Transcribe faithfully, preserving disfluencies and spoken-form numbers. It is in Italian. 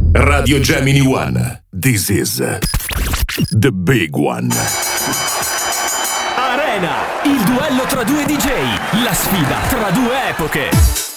Radio Gemini One. This is the big one. Arena, il duello tra due D J, la sfida tra due epoche.